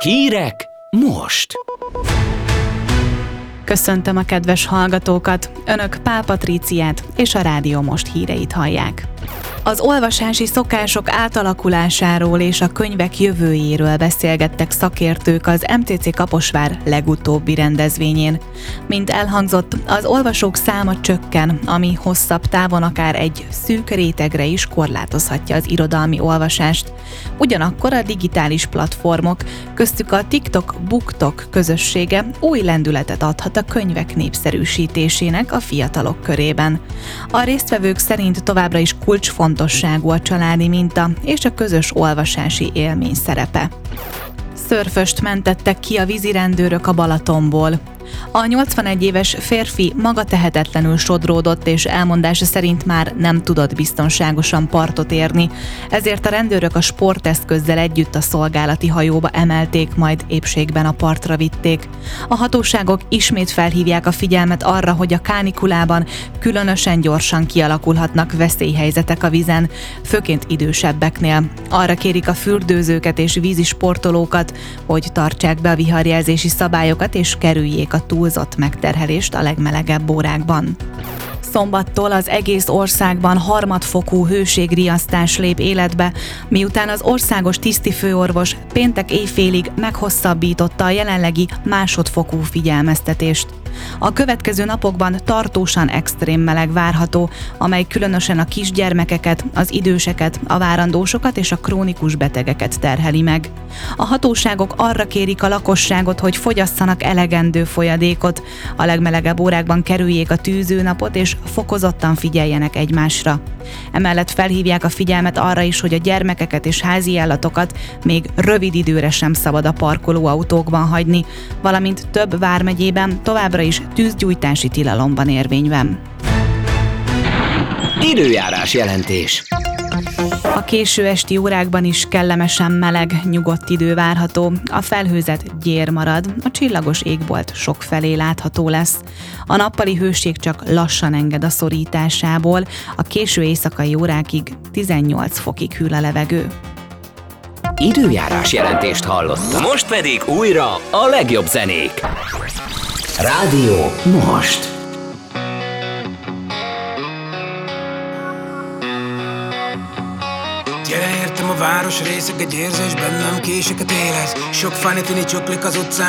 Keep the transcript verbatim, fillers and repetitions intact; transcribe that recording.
Hírek most! Köszöntöm a kedves hallgatókat! Önök Pál Patríciát és a Rádió Most híreit hallják. Az olvasási szokások átalakulásáról és a könyvek jövőjéről beszélgettek szakértők az em té cé Kaposvár legutóbbi rendezvényén. Mint elhangzott, az olvasók száma csökken, ami hosszabb távon akár egy szűk rétegre is korlátozhatja az irodalmi olvasást. Ugyanakkor a digitális platformok, köztük a TikTok BookTok közössége új lendületet adhat a könyvek népszerűsítésének a fiatalok körében. A résztvevők szerint továbbra is kulcsfontosságú a családi minta és a közös olvasási élmény szerepe. Szörföst mentettek ki a vízirendőrök a Balatonból. A nyolcvanegy éves férfi magatehetetlenül sodródott, és elmondása szerint már nem tudott biztonságosan partot érni, ezért a rendőrök a sporteszközzel együtt a szolgálati hajóba emelték, majd épségben a partra vitték. A hatóságok ismét felhívják a figyelmet arra, hogy a kánikulában különösen gyorsan kialakulhatnak veszélyhelyzetek a vízen, főként idősebbeknél. Arra kérik a fürdőzőket és vízisportolókat, hogy tartsák be a viharjelzési szabályokat és kerüljék a túlzott megterhelést a legmelegebb órákban. Szombattól az egész országban harmadfokú hőségriasztás lép életbe, miután az országos tisztifőorvos péntek éjfélig meghosszabbította a jelenlegi másodfokú figyelmeztetést. A következő napokban tartósan extrém meleg várható, amely különösen a kisgyermekeket, az időseket, a várandósokat és a krónikus betegeket terheli meg. A hatóságok arra kérik a lakosságot, hogy fogyasszanak elegendő folyadékot, a legmelegebb órákban kerüljék a tűzőnapot és fokozottan figyeljenek egymásra. Emellett felhívják a figyelmet arra is, hogy a gyermekeket és házi állatokat még rövid időre sem szabad a parkolóautókban hagyni, valamint több vármegyében továbbra is tűzgyújtási tilalom van érvényben. Időjárás jelentés. A késő esti órákban is kellemesen meleg, nyugodt idő várható, a felhőzet gyér marad, a csillagos égbolt sokfelé látható lesz. A nappali hőség csak lassan enged a szorításából, a késő éjszakai órákig tizennyolc fokig hűl a levegő. Időjárás jelentést hallottam. Most pedig újra a legjobb zenék. Rádió Most. Gyere értem a város részek, egy érzés bennem késeket élesz. Sok fanitini csoklik az utcán.